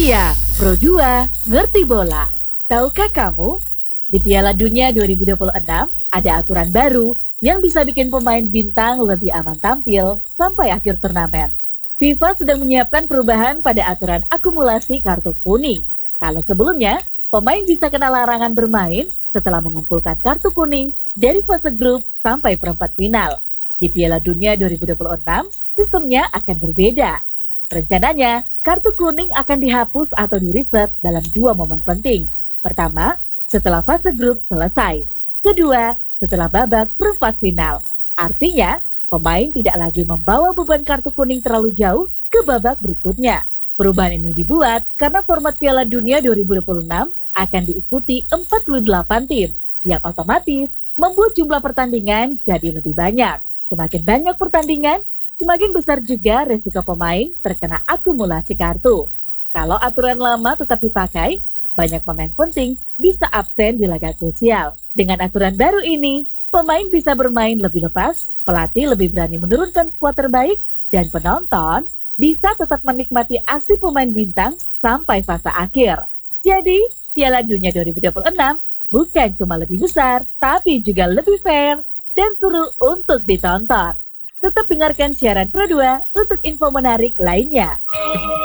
Iya, Pro 2 ngerti bola. Tahukah kamu, di Piala Dunia 2026 ada aturan baru yang bisa bikin pemain bintang lebih aman tampil sampai akhir turnamen. FIFA sedang menyiapkan perubahan pada aturan akumulasi kartu kuning. Kalau sebelumnya, pemain bisa kena larangan bermain setelah mengumpulkan kartu kuning dari fase grup sampai perempat final. Di Piala Dunia 2026, sistemnya akan berbeda. Rencananya, kartu kuning akan dihapus atau di-reset dalam 2 momen penting. Pertama, setelah fase grup selesai. Kedua, setelah babak perempat final. Artinya, pemain tidak lagi membawa beban kartu kuning terlalu jauh ke babak berikutnya. Perubahan ini dibuat karena format Piala Dunia 2026 akan diikuti 48 tim, yang otomatis membuat jumlah pertandingan jadi lebih banyak. Semakin banyak pertandingan, semakin besar juga resiko pemain terkena akumulasi kartu. Kalau aturan lama tetap dipakai, banyak pemain penting bisa absen di laga krusial. Dengan aturan baru ini, pemain bisa bermain lebih lepas, pelatih lebih berani menurunkan skuad terbaik, dan penonton bisa tetap menikmati aksi pemain bintang sampai fase akhir. Jadi, Piala Dunia 2026 bukan cuma lebih besar, tapi juga lebih fair dan seru untuk ditonton. Tetap dengarkan siaran Pro 2 untuk info menarik lainnya.